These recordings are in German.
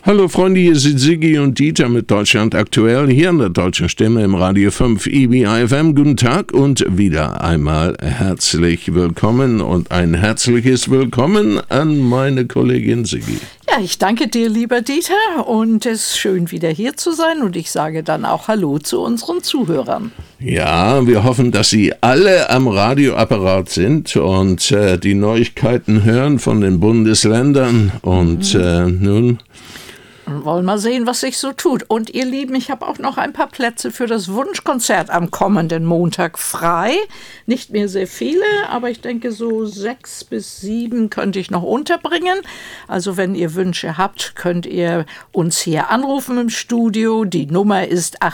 Hallo Freunde, hier sind Siggi und Dieter mit Deutschland aktuell, hier an der Deutschen Stimme im Radio 5 EBI-FM. Guten Tag und wieder einmal herzlich willkommen und ein herzliches Willkommen an meine Kollegin Siggi. Ja, ich danke dir, lieber Dieter, und es ist schön, wieder hier zu sein, und ich sage dann auch Hallo zu unseren Zuhörern. Ja, wir hoffen, dass Sie alle am Radioapparat sind und die Neuigkeiten hören von den Bundesländern und nun... Wir wollen mal sehen, was sich so tut. Und ihr Lieben, ich habe auch noch ein paar Plätze für das Wunschkonzert am kommenden Montag frei. Nicht mehr sehr viele, aber ich denke so 6 bis 7 könnte ich noch unterbringen. Also wenn ihr Wünsche habt, könnt ihr uns hier anrufen im Studio. Die Nummer ist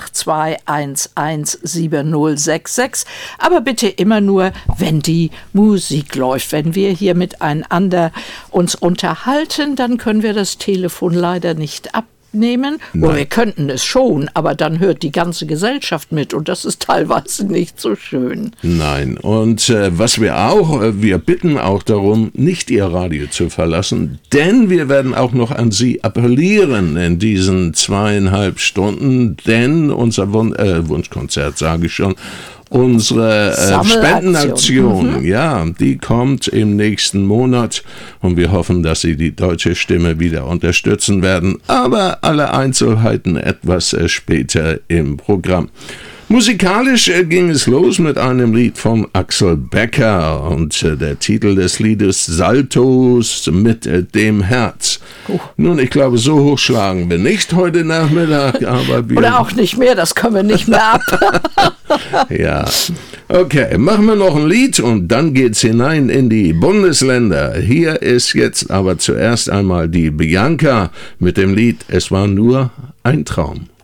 82117066. Aber bitte immer nur, wenn die Musik läuft. Wenn wir hier miteinander uns unterhalten, dann können wir das Telefon leider nicht abnehmen. Oder wir könnten es schon, aber dann hört die ganze Gesellschaft mit und das ist teilweise nicht so schön. Nein, und wir bitten auch darum, nicht Ihr Radio zu verlassen, denn wir werden auch noch an Sie appellieren in diesen 2,5 Stunden, denn unser Wunschkonzert, sage ich schon, unsere Spendenaktion, ja, die kommt im nächsten Monat und wir hoffen, dass Sie die Deutsche Stimme wieder unterstützen werden, aber alle Einzelheiten etwas später im Programm. Musikalisch ging es los mit einem Lied von Axel Becker und der Titel des Liedes Saltos mit dem Herz. Nun, ich glaube, so hoch schlagen wir nicht heute Nachmittag, aber wir... Oder auch nicht mehr, das können wir nicht mehr ab. Ja, okay, machen wir noch ein Lied und dann geht's hinein in die Bundesländer. Hier ist jetzt aber zuerst einmal die Bianca mit dem Lied Es war nur ein Traum.